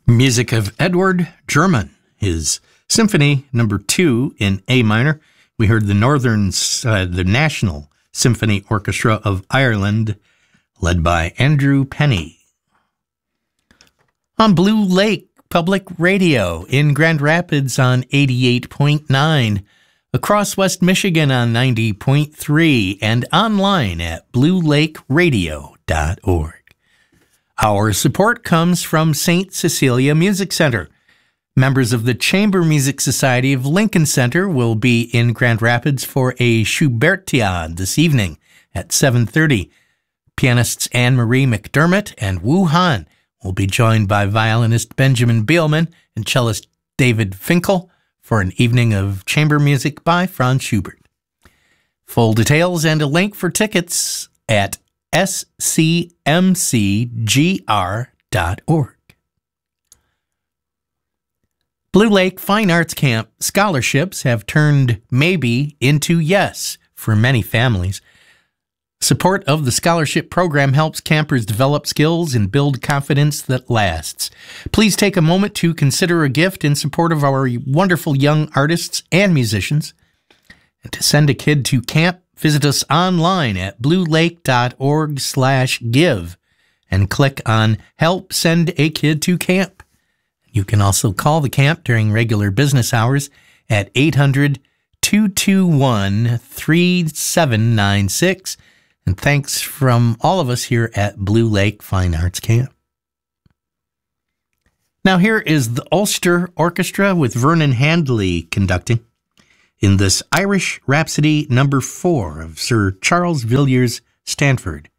Music of Edward German, his Symphony Number 2 in A minor. We heard the National Symphony Orchestra of Ireland, led by Andrew Penny. On Blue Lake Public Radio in Grand Rapids on 88.9, across West Michigan on 90.3, and online at bluelakeradio.org. Our support comes from St. Cecilia Music Center. Members of the Chamber Music Society of Lincoln Center will be in Grand Rapids for a Schubertiade this evening at 7:30. Pianists Anne-Marie McDermott and Wu Han will be joined by violinist Benjamin Beelman and cellist David Finkel for an evening of chamber music by Franz Schubert. Full details and a link for tickets at scmcgr.org. Blue Lake Fine Arts Camp scholarships have turned maybe into yes for many families. Support of the scholarship program helps campers develop skills and build confidence that lasts. Please take a moment to consider a gift in support of our wonderful young artists and musicians. And to send a kid to camp, visit us online at bluelake.org/give and click on Help Send a Kid to Camp. You can also call the camp during regular business hours at 800-221-3796. And thanks from all of us here at Blue Lake Fine Arts Camp. Now here is the Ulster Orchestra with Vernon Handley conducting in this Irish Rhapsody Number 4 of Sir Charles Villiers Stanford.